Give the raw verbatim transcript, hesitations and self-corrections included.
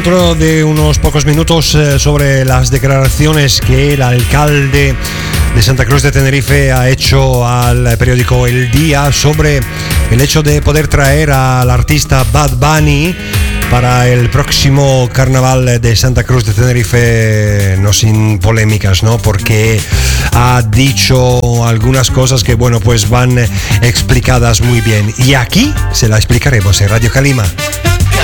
Dentro de unos pocos minutos eh, sobre las declaraciones que el alcalde de Santa Cruz de Tenerife ha hecho al periódico El Día sobre el hecho de poder traer al artista Bad Bunny para el próximo carnaval de Santa Cruz de Tenerife, no sin polémicas, ¿no? Porque ha dicho algunas cosas que, bueno, pues van explicadas muy bien. Y aquí se la explicaremos en Radio Calima.